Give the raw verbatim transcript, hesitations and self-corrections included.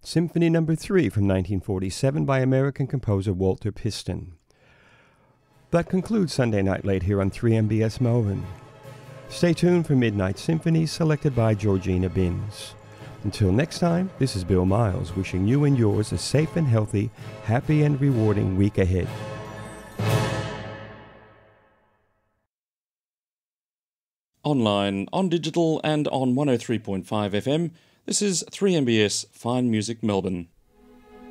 Symphony Number three from nineteen forty-seven by American composer Walter Piston. That concludes Sunday Night Late here on three M B S Melbourne. Stay tuned for Midnight Symphonies selected by Georgina Binns. Until next time, this is Bill Miles wishing you and yours a safe and healthy, happy and rewarding week ahead. Online, on digital and on one oh three point five F M, this is three M B S Fine Music Melbourne.